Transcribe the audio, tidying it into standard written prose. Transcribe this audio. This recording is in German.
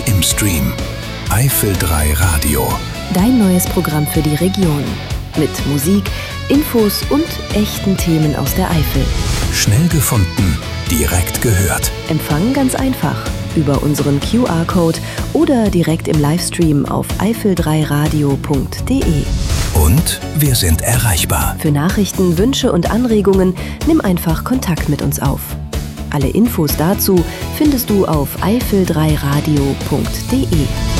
im Stream. Eifel 3 Radio. Dein neues Programm für die Region. Mit Musik, Infos und echten Themen aus der Eifel. Schnell gefunden, direkt gehört. Empfang ganz einfach über unseren QR-Code oder direkt im Livestream auf eifel3radio.de. Und wir sind erreichbar. Für Nachrichten, Wünsche und Anregungen nimm einfach Kontakt mit uns auf. Alle Infos dazu findest du auf eifel3radio.de.